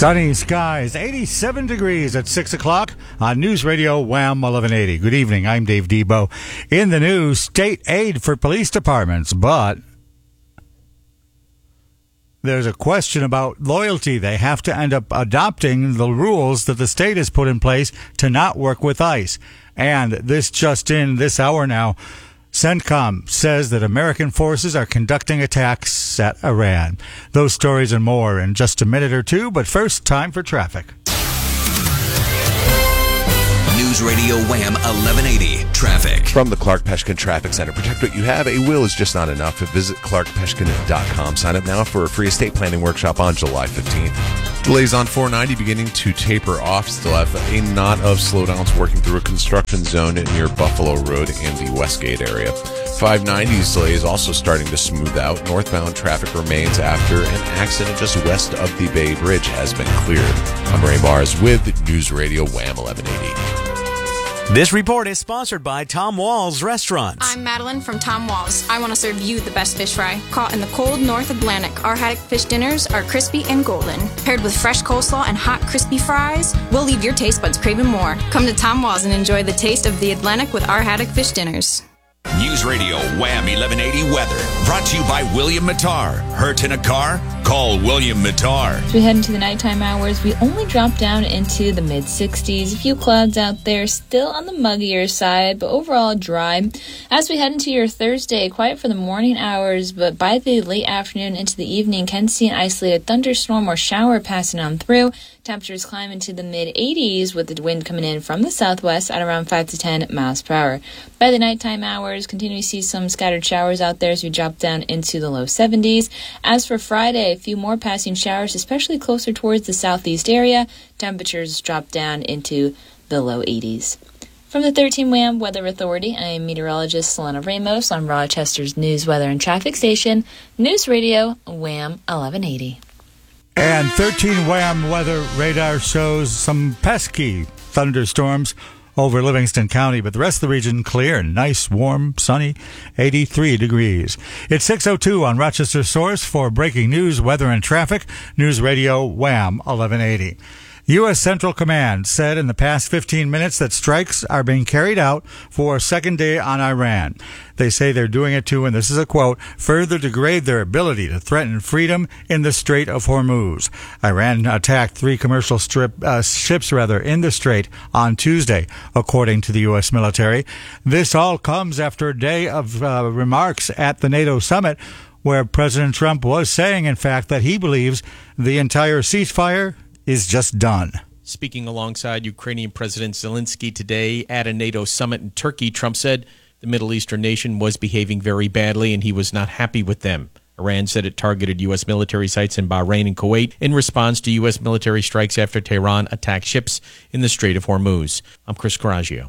Sunny skies, 87 degrees at 6 o'clock on News Radio Wham 1180. Good evening, I'm Dave Debo. In the news, state aid for police departments, but there's a question about loyalty. They have to end up adopting the rules that the state has put in place to not work with ICE. And this just in this hour now, CENTCOM says that American forces are conducting attacks at Iran. Those stories and more in just a minute or two, but first, time for traffic. News Radio Wham 1180 Traffic. From the Clark Peshkin Traffic Center. Protect what you have. A will is just not enough. Visit clarkpeshkin.com. Sign up now for a free estate planning workshop on July 15th. Delays on 490 beginning to taper off. Still have a knot of slowdowns working through a construction zone near Buffalo Road and the Westgate area. 590's delays also starting to smooth out. Northbound traffic remains after an accident just west of the Bay Bridge has been cleared. I'm Ray Mars with News Radio Wham 1180. This report is sponsored by Tom Wall's Restaurants. I'm Madeline from Tom Wall's. I want to serve you the best fish fry. Caught in the cold North Atlantic, our haddock fish dinners are crispy and golden. Paired with fresh coleslaw and hot crispy fries, we'll leave your taste buds craving more. Come to Tom Wall's and enjoy the taste of the Atlantic with our haddock fish dinners. News Radio Wham 1180 Weather. Brought to you by William Mattar. Hurt in a car? Call William Mattar. As we head into the nighttime hours, we only drop down into the mid-60s. A few clouds out there, still on the muggier side, but overall dry. As we head into your Thursday, quiet for the morning hours, but by the late afternoon into the evening, can see an isolated thunderstorm or shower passing on through. Temperatures climb into the mid-80s with the wind coming in from the southwest at around 5 to 10 miles per hour. By the nighttime hours, continue to see some scattered showers out there as we drop down into the low 70s. As for Friday, a few more passing showers, especially closer towards the southeast area. Temperatures drop down into the low 80s. From the 13 WHAM Weather Authority, I am meteorologist Selena Ramos on Rochester's News, Weather, and Traffic Station, News Radio Wham 1180. And 13 WHAM weather radar shows some pesky thunderstorms over Livingston County, but the rest of the region clear, nice, warm, sunny, 83 degrees. It's 6:02 on Rochester Source for breaking news, weather, and traffic. News Radio Wham 1180. U.S. Central Command said in the past 15 minutes that strikes are being carried out for a second day on Iran. They say they're doing it to, and this is a quote, further degrade their ability to threaten freedom in the Strait of Hormuz. Iran attacked 3 commercial ships in the strait on Tuesday, according to the U.S. military. This all comes after a day of remarks at the NATO summit, where President Trump was saying, in fact, that he believes the entire ceasefire is just done. Speaking alongside Ukrainian President Zelensky today at a NATO summit in Turkey, Trump said the Middle Eastern nation was behaving very badly and he was not happy with them. Iran said it targeted U.S. military sites in Bahrain and Kuwait in response to U.S. military strikes after Tehran attacked ships in the Strait of Hormuz. I'm Chris Coraggio.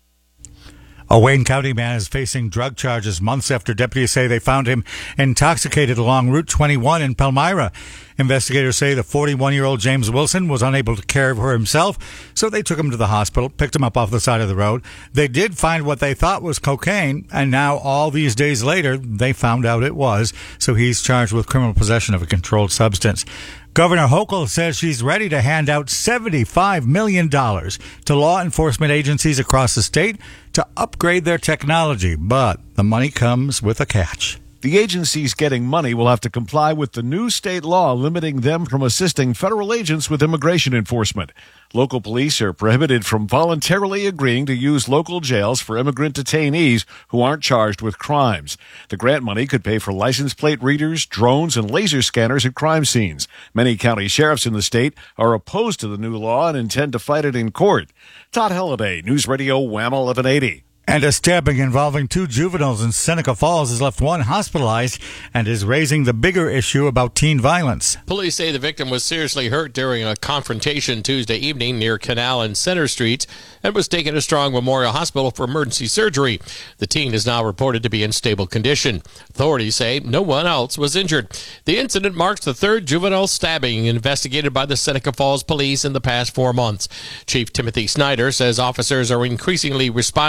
A Wayne County man is facing drug charges months after deputies say they found him intoxicated along Route 21 in Palmyra. Investigators say the 41-year-old James Wilson was unable to care for himself, so they took him to the hospital, picked him up off the side of the road. They did find what they thought was cocaine, and now all these days later, they found out it was, so he's charged with criminal possession of a controlled substance. Governor Hochul says she's ready to hand out $75 million to law enforcement agencies across the state to upgrade their technology, but the money comes with a catch. The agencies getting money will have to comply with the new state law limiting them from assisting federal agents with immigration enforcement. Local police are prohibited from voluntarily agreeing to use local jails for immigrant detainees who aren't charged with crimes. The grant money could pay for license plate readers, drones, and laser scanners at crime scenes. Many county sheriffs in the state are opposed to the new law and intend to fight it in court. Todd Halliday, News Radio Wham 1180. And a stabbing involving 2 juveniles in Seneca Falls has left one hospitalized and is raising the bigger issue about teen violence. Police say the victim was seriously hurt during a confrontation Tuesday evening near Canal and Center Streets and was taken to Strong Memorial Hospital for emergency surgery. The teen is now reported to be in stable condition. Authorities say no one else was injured. The incident marks the 3rd juvenile stabbing investigated by the Seneca Falls police in the past 4 months. Chief Timothy Snyder says officers are increasingly responding to violence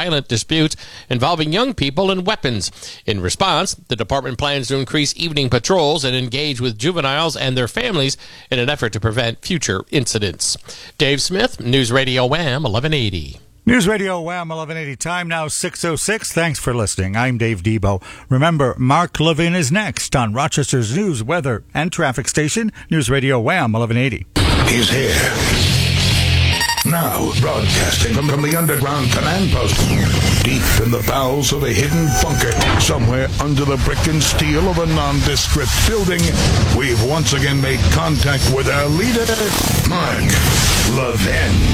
violent disputes involving young people and weapons. In response, the department plans to increase evening patrols and engage with juveniles and their families in an effort to prevent future incidents. Dave Smith, News Radio Wham 1180. News Radio Wham 1180, time now 6:06. Thanks for listening. I'm Dave Debo. Remember, Mark Levin is next on Rochester's news, weather, and traffic station, News Radio Wham 1180. He's here. Now, broadcasting from the underground command post, deep in the bowels of a hidden bunker, somewhere under the brick and steel of a nondescript building, we've once again made contact with our leader, Mark Levin.